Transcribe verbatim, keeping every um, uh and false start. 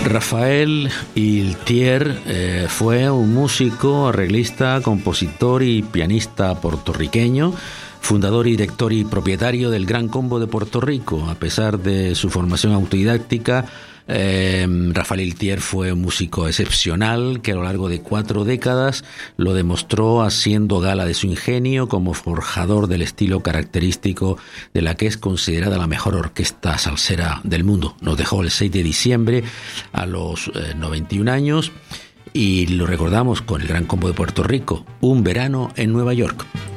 Rafael Iltier eh, fue un músico, arreglista, compositor y pianista puertorriqueño, fundador y director y propietario del Gran Combo de Puerto Rico. A pesar de su formación autodidáctica, eh, Rafael Iltier fue un músico excepcional que a lo largo de cuatro décadas lo demostró haciendo gala de su ingenio como forjador del estilo característico de la que es considerada la mejor orquesta salsera del mundo. Nos dejó el seis de diciembre a los eh, noventa y un años y lo recordamos con el Gran Combo de Puerto Rico, Un verano en Nueva York.